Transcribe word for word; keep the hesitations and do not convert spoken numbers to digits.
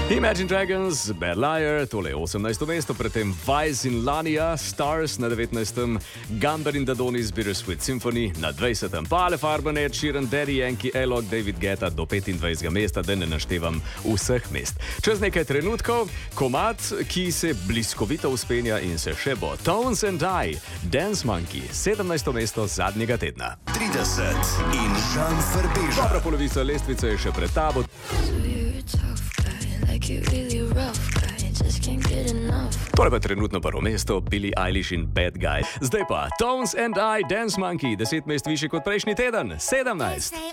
Imagine Dragons, Bad Liar, tole je osemnajsto mesto, predtem Vice in Lania, Stars na devetnajstem, Gumber in Dadonis, Bittersweet Symphony na dvajsetem, Pale Farben, Ed Sheeran, Daddy Yankee, Elok, David Guetta do petindvajsetega mesta, da ne naštevam vseh mest. Čez nekaj trenutkov, komad, ki se bliskovito vzpenja in se še bo. Tones and I, Dance Monkey, sedemnajsto mesto zadnjega tedna. trideset in Žan Frbeža. Dobra polovica lestvice je še pred tabo. Tole pa trenutno prvo mesto, Billie Eilish in Bad Guy. Zdaj pa Tones and I, Dance Monkey, deset mest više kot prejšnji teden, sedemnajst.